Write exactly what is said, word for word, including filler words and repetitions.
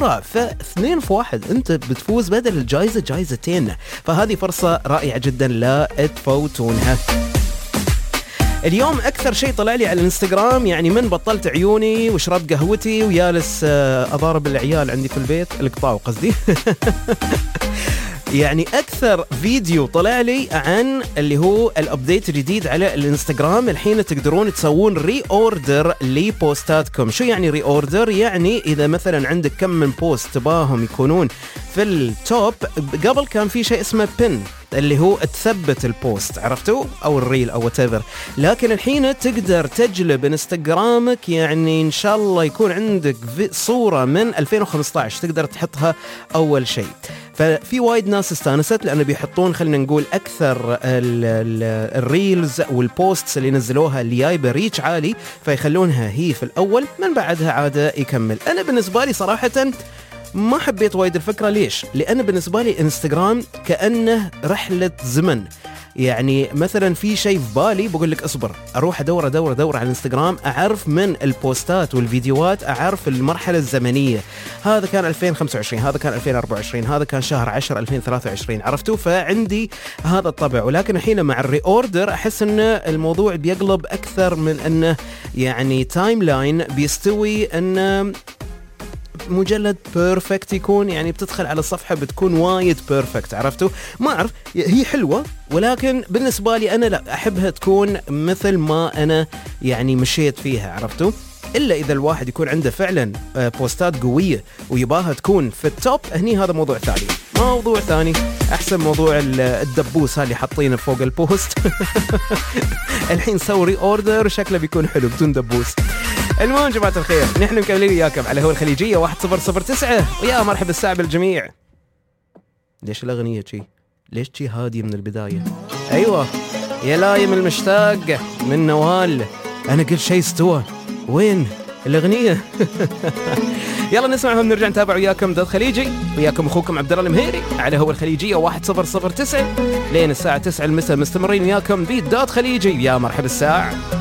فاثنين في واحد انت بتفوز بدل الجائزة جائزتين، فهذه فرصة رائعة جدا لا تفوتونها. اليوم أكثر شيء طلع لي على الانستغرام يعني من بطلت عيوني وشربت قهوتي ويالس أضارب العيال عندي في البيت القطاع قصدي يعني أكثر فيديو طلع لي عن اللي هو الأبديت الجديد على الانستغرام. الحين تقدرون تسوون ري أوردر لبوستاتكم. شو يعني ري أوردر؟ يعني إذا مثلا عندك كم من بوست تباهم يكونون في التوب، قبل كان في شيء اسمه بين اللي هو تثبت البوست، عرفتوا؟ أو الريل أو whatever، لكن الحين تقدر تجلب انستغرامك يعني إن شاء الله يكون عندك صورة من ألفين وخمسة عشر تقدر تحطها أول شيء. ففي وايد ناس استانست لأنه بيحطون خلينا نقول أكثر الريلز والبوستس اللي نزلوها اللي جايبه ريتش عالي، فيخلونها هي في الأول، من بعدها عادة يكمل. أنا بالنسبة لي صراحة ما حبيت وايد الفكرة. ليش؟ لأن بالنسبة لي انستغرام كأنه رحلة زمن. يعني مثلا في شيء في بالي بقول لك اصبر اروح ادور ادور ادور على الانستغرام، اعرف من البوستات والفيديوهات اعرف المرحله الزمنيه، هذا كان ألفين وخمسة وعشرين، هذا كان ألفين وأربعة وعشرين، هذا كان شهر عشرة ألفين وثلاثة وعشرين، عرفتوا؟ فعندي هذا الطبع. ولكن الحين مع الري اوردر احس ان الموضوع بيقلب اكثر من انه يعني تايم لاين بيستوي انه مجلد بيرفكت يكون، يعني بتدخل على الصفحة بتكون وايد بيرفكت، عرفتوا؟ ما أعرف، هي حلوة ولكن بالنسبة لي أنا لا أحبها تكون مثل ما أنا يعني مشيت فيها، عرفتوا؟ إلا إذا الواحد يكون عنده فعلا بوستات قوية ويباها تكون في التوب، هني هذا موضوع ثاني موضوع ثاني أحسن موضوع الدبوس اللي حاطينه فوق البوست الحين سوري أوردر شكله بيكون حلو بدون دبوس. المهم جماعة الخير، نحن مكملين وياكم على هو الخليجية واحد صفر صفر تسعة، ويا مرحبا الساعة بالجميع. ليش الأغنية شي؟ ليش شي هادي من البداية؟ أيوة يا لايم المشتاق من نوال، أنا قلت شي استوى، وين الأغنية؟ يلا نسمعهم نرجع نتابع وياكم داد خليجي، وياكم أخوكم عبد الله المهيري على هو الخليجية واحد صفر صفر تسعة لين الساعة تسعة المساء، مستمرين وياكم بداد خليجي. يا مرحبا الساعة.